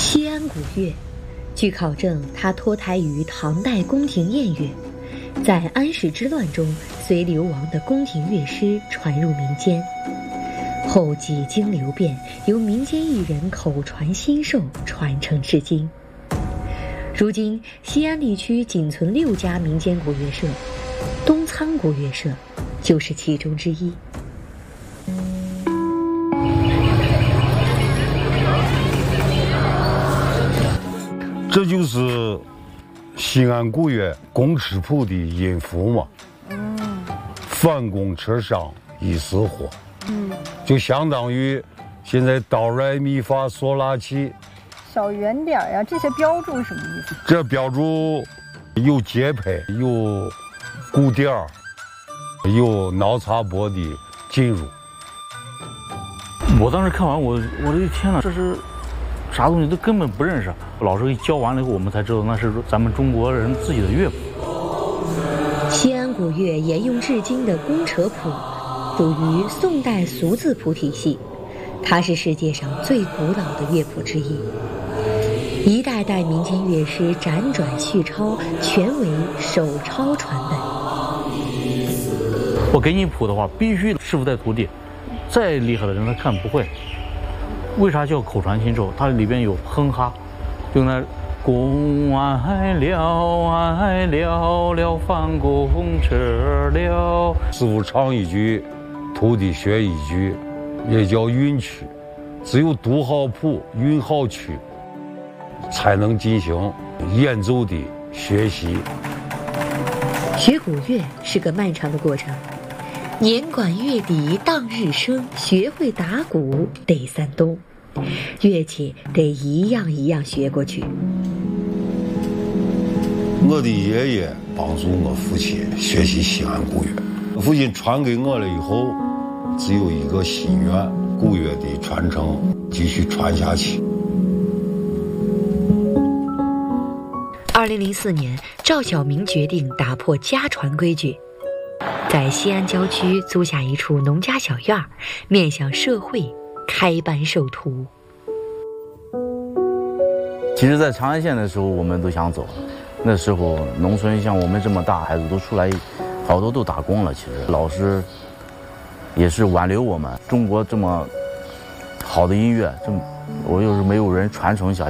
西安古乐，据考证，它脱胎于唐代宫廷宴乐，在安史之乱中随流亡的宫廷乐师传入民间，后几经流变，由民间艺人口传心授，传承至今。如今，西安地区仅存6家民间古乐社，东仓古乐社就是其中之一。 这就是西安古乐公尺谱的音符嘛。翻工车上一丝火。就相当于现在哆来咪发嗦拉西。 小圆点呀，这些标注是什么意思？ 这标注有节拍，有鼓调，有脑擦拨的进入。 我当时看完，我的天哪，这是啥东西都根本不认识。老师给教完了以后，我们才知道那是咱们中国人自己的乐谱。 西安古乐沿用至今的公车谱，属于宋代俗字谱体系，它是世界上最古老的乐谱之一。一代代民间乐师辗转续抄，全为手抄传本。 我给你谱的话，必须师傅带徒弟，再厉害的人他看不会。为啥叫口传心授？它里边有哼哈，就那公爱了翻公车了。 师傅唱一句，徒弟学一句，也叫韵曲。只有读好谱、韵好曲，才能进行演奏的学习。 学古乐是个漫长的过程，年管乐笛当日生，学会打鼓得3冬，乐器得一样一样学过去。 我的爷爷帮助我父亲学习西安古乐，父亲传给我了以后，只有一个心愿，古乐的传承继续传下去。 2004年，赵小明决定打破家传规矩，在西安郊区租下一处农家小院，面向社会开班授徒。 其实，在长安县的时候，我们都想走。那时候，农村像我们这么大，孩子都出来，好多都打工了。其实，老师也是挽留我们。中国这么好的音乐，我又是没有人传承下去。